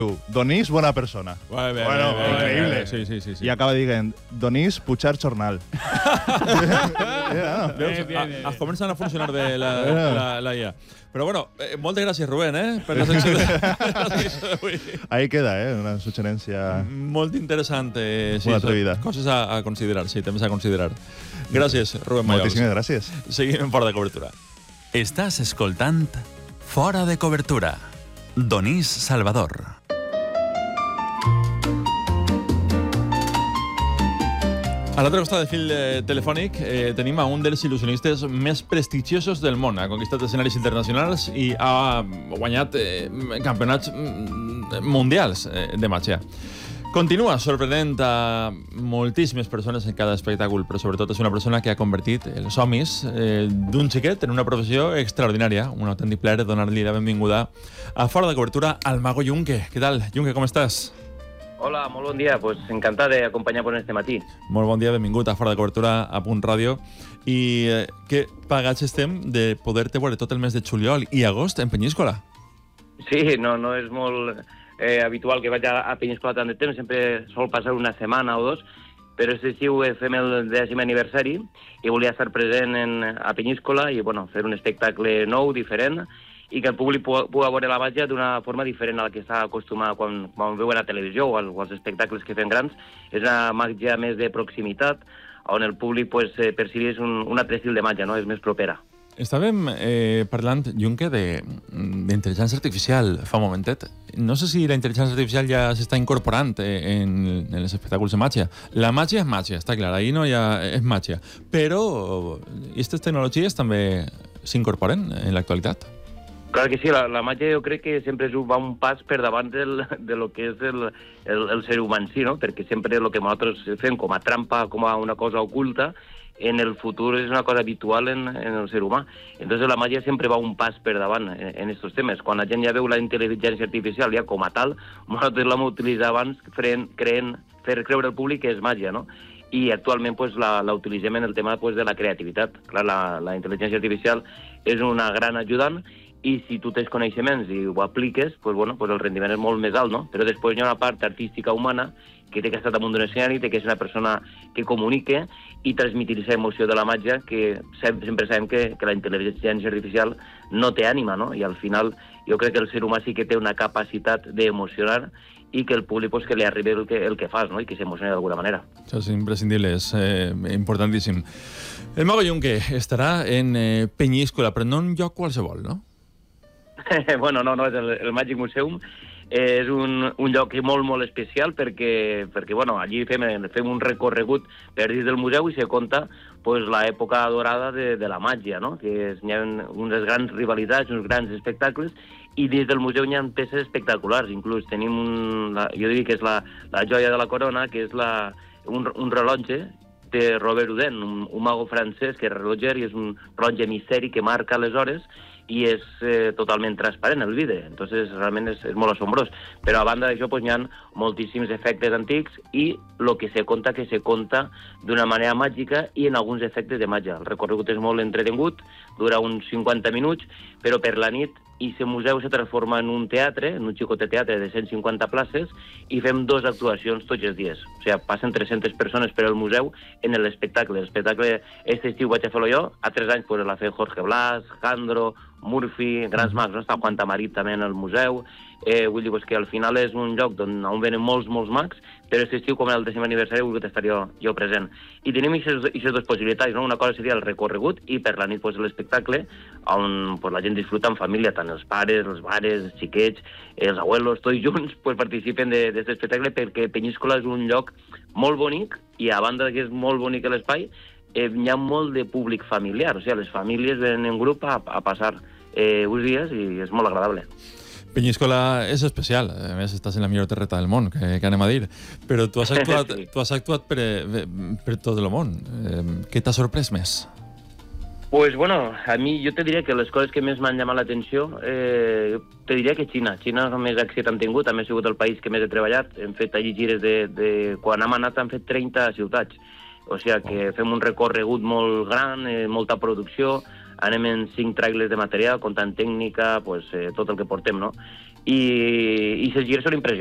Donís, bona persona. Bé, increïble. Sí. I acaba dient, Donís, Puigdemont jornal. Veus? Es comencen a funcionar bé la IA. Però bueno, moltes gràcies, Rubén, per la secció d'avui. Ahí queda, una sugerència Molt interessant. Sí, molt atrevida. Coses a considerar, sí, temes a considerar. Gràcies, Rubén Mallols. Moltíssimes gràcies. Seguim en Fora de Cobertura. Estàs escoltant Fora de Cobertura. Donís Salvador. A l'altre costat del fil telefònic tenim a un dels il·lusionistes més prestigiosos del món. Ha conquistat escenaris internacionals i ha guanyat campionats mundials de màgia. Continua sorprenent a moltíssimes persones en cada espectacle, però sobretot és una persona que ha convertit els somnis d'un xiquet en una professió extraordinària. Un autèntic plaer donar-li la benvinguda a Fora de Cobertura al Mago Yunque. Què tal, Yunque, com estàs? Hola, molt bon dia. Pues encantat d'acompanyar-vos este matí. Molt bon dia, benvingut a Fora de Cobertura a Punt Ràdio. I que pagats estem de poder-te veure tot el mes de juliol i agost en Penyíscola. Sí, no és molt habitual que vaig a Penyíscola tant de temps, sempre sol passar una setmana o dos, però aquest estiu fem el 10è aniversari i volia estar present a Penyíscola i fer un espectacle nou, diferent, i que el públic pugui veure la màgia d'una forma diferent a la que està acostumat quan veuen a televisió o als espectacles que fem grans. És una màgia més de proximitat, on el públic percibeix un altre estil de màgia, no? És més propera. Estàvem parlant, Yunque, d'intel·ligència artificial fa un momentet. No sé si la intel·ligència artificial ja s'està incorporant en els espectacles de màgia. La màgia és màgia, està clar, ahir no ja és màgia. Però aquestes tecnologies també s'incorporen en l'actualitat? Clar que sí, la màgia jo crec que sempre va un pas per davant de lo que és el ser humà en si, no? Perquè sempre el que nosaltres fem com a trampa, com a una cosa oculta, en el futur és una cosa habitual en el ser humà. Entonces la màgia sempre va un pas per davant en aquests temes. Quan la gent ja veu la intel·ligència artificial ja com a tal, nosaltres l'hem utilitzat abans fer creure al públic que és màgia, no? I actualment la utilitzem en el tema de la creativitat. Clar, la intel·ligència artificial és una gran ajudant i si tu tens coneixements i ho apliques, el rendiment és molt més alt, no? Però després hi ha una part artística humana que té que estar damunt d'un escenari, té que ser una persona que comunique i transmetir aquesta emoció de la màgia, que sempre sabem que la intel·ligència artificial no té ànima, no? I al final jo crec que el ser humà sí que té una capacitat d'emocionar i que el públic que li arribi el que fas, no? I que s'emocioni d'alguna manera. Això és imprescindible, és importantíssim. El Mago Yunque estarà en Penyíscola, però no en lloc qualsevol, no? Bueno, no, és el Magic Museum. És un lloc molt, molt especial perquè allí fem un recorregut per dins del museu i se conta l'època dorada de la màgia, no? Que hi ha unes grans rivalitats, uns grans espectacles, i dins del museu hi ha peces espectaculars. Inclús tenim, jo diria que és la joia de la corona, que és un rellotge de Robert Houdin, un mago francès que és rellotger i és un rellotge misteri que marca les hores i és totalment transparent el vidre, entonces realment és molt assombrós. Però a banda d'això hi ha moltíssims efectes antics i el que se conta d'una manera màgica i en alguns efectes de màgia. El recorregut és molt entretingut, dura uns 50 minuts, però per la nit i el museu se transforma en un teatre, en un xicotet teatre de 150 places, i fem 2 actuacions tots els dies. O sigui, passen 300 persones per al museu en l'espectacle. L'espectacle, aquest estiu vaig a fer-lo jo, a 3 anys la feia Jorge Blas, Jandro, Murphy, grans mags, no? Està Juan Tamarit també en el museu. Vull dir que al final és un lloc on venen molts mags, però aquest estiu, com el 10è aniversari, he volgut estar jo present. I tenim aquestes 2 possibilitats, no? Una cosa seria el recorregut i per la nit l'espectacle, on la gent disfruta en família, tant els pares, els mares, els xiquets, els abuelos, tots junts participen d'aquest espectacle, perquè Penyíscola és un lloc molt bonic i a banda que és molt bonic l'espai, hi ha molt de públic familiar, o sigui, les famílies venen en grup a passar uns dies i és molt agradable. Penyíscola és especial, a més estàs en la millor terreta del món, que anem a dir, però tu has actuat per tot el món. Què t'ha sorprès més? Pues a mi jo te diria que les coses que més m'han llamat l'atenció, te diria que Xina. Xina és el més èxit hem tingut, també ha sigut el país que més he treballat. Hem fet allí gires quan hem anat hem fet 30 ciutats. O sigui que fem un recorregut molt gran, molta producció, anem en 5 trailers de material, comptant tècnica, tot el que portem, no? i les gires són impressionants.